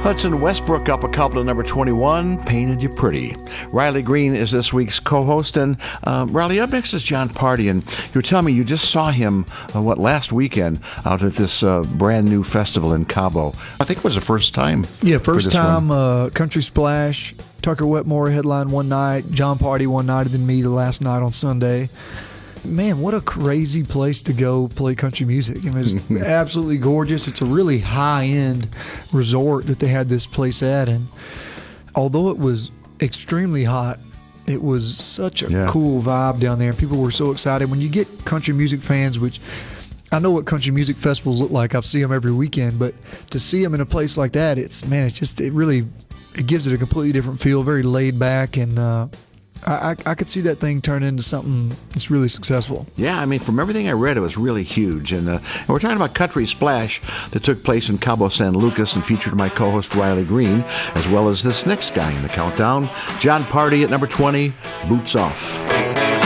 Hudson Westbrook up a couple of number 21, Painted You Pretty. Riley Green is this week's co-host, and Riley, up next is Jon Pardi, and you were telling me you just saw him, last weekend out at this brand new festival in Cabo. I think it was the first time. Yeah, first time, Country Splash, Tucker Wetmore headline one night, Jon Pardi one night, and then me the last night on Sunday. Man, what a crazy place to go play country music. I mean, it's absolutely gorgeous. It's a really high-end resort that they had this place at, and although it was extremely hot, it was such a cool vibe down there. People were so excited. When you get country music fans, which I know what country music festivals look like. I see them every weekend, but to see them in a place like that, it gives it a completely different feel, very laid back, and I could see that thing turn into something that's really successful. Yeah, I mean, from everything I read, it was really huge. And we're talking about Country Splash that took place in Cabo San Lucas and featured my co-host Riley Green, as well as this next guy in the countdown, Jon Pardi at number 20, Boots Off.